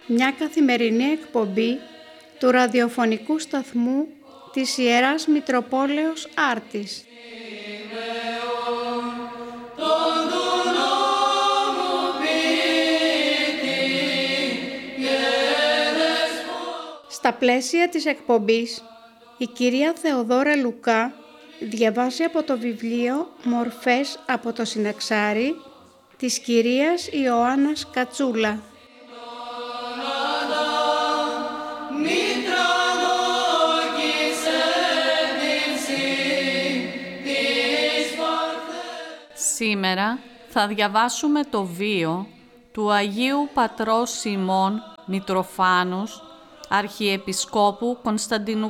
μια καθημερινή εκπομπή του ραδιοφωνικού σταθμού της Ιεράς Μητροπόλεως Άρτης. Στα πλαίσια της εκπομπής, η κυρία Θεοδόρα Λουκά διαβάζει από το βιβλίο «Μορφές από το Συναξάρι» της κυρίας Ιωάννας Κατσούλα. Σήμερα θα διαβάσουμε το βίο του Αγίου Πατρός Σιμών Μητροφάνους, Αρχιεπισκόπου Κωνσταντινούπολης.